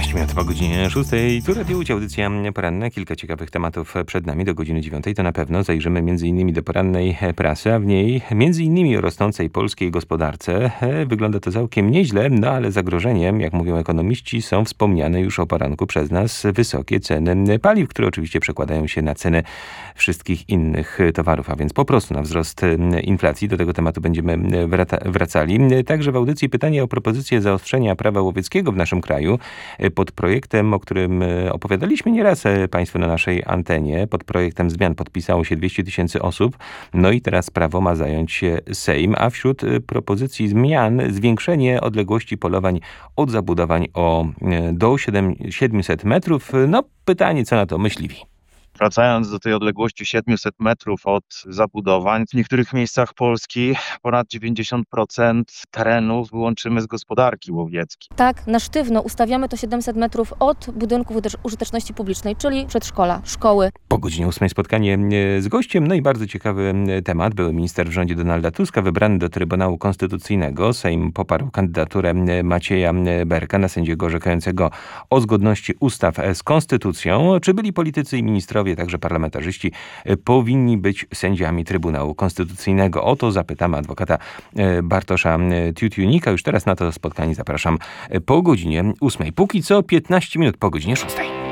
15 minut po godzinie 6. Tu Radio Łódź, audycja poranna. Kilka ciekawych tematów przed nami do godziny 9. To na pewno zajrzymy m.in. do porannej prasy, a w niej m.in. o rosnącej polskiej gospodarce. Wygląda to całkiem nieźle, no ale zagrożeniem, jak mówią ekonomiści, są wspomniane już o poranku przez nas wysokie ceny paliw, które oczywiście przekładają się na ceny wszystkich innych towarów, a więc po prostu na wzrost inflacji. Do tego tematu będziemy wracali. Także w audycji pytanie o propozycję zaostrzenia prawa łowieckiego w naszym kraju. Pod projektem, o którym opowiadaliśmy nieraz Państwu na naszej antenie, pod projektem zmian podpisało się 200 000 osób. No i teraz prawo ma zająć się Sejm, a wśród propozycji zmian zwiększenie odległości polowań od zabudowań do 700 metrów. No pytanie, co na to myśliwi? Wracając do tej odległości 700 metrów od zabudowań, w niektórych miejscach Polski ponad 90% terenów wyłączymy z gospodarki łowieckiej. Tak, na sztywno ustawiamy to 700 metrów od budynków użyteczności publicznej, czyli przedszkola, szkoły. Po godzinie 8 spotkanie z gościem, no i bardzo ciekawy temat. Były minister w rządzie Donalda Tuska wybrany do Trybunału Konstytucyjnego. Sejm poparł kandydaturę Macieja Berka na sędziego orzekającego o zgodności ustaw z konstytucją. Czy byli politycy i ministrowie, także parlamentarzyści, powinni być sędziami Trybunału Konstytucyjnego? O to zapytamy adwokata Bartosza Tiutiunika. Już teraz na to spotkanie zapraszam po godzinie 8. Póki co 15 minut po godzinie 6.